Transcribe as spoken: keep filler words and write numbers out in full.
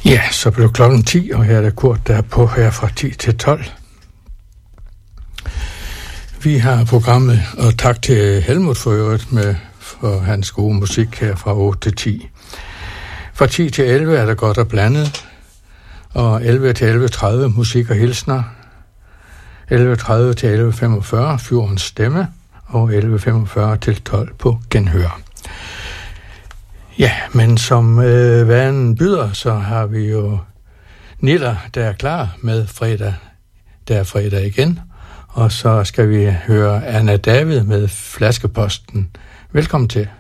Ja, så blev klokken ti, og her er det Kurt, der er på her fra ti til tolv. Vi har programmet, og tak til Helmut for øvrigt med for hans gode musik her fra otte til ti. Fra ti til elleve er der godt og blandet, og elleve til elleve tredive musik og hilsner, elleve tredive til elleve femogfyrre Fjordens Stemme, og elleve femogfyrre til tolv på Genhør. Ja, men som øh, vanen byder, så har vi jo Niller, der er klar med fredag, der er fredag igen, og så skal vi høre Anna David med Flaskeposten. Velkommen til.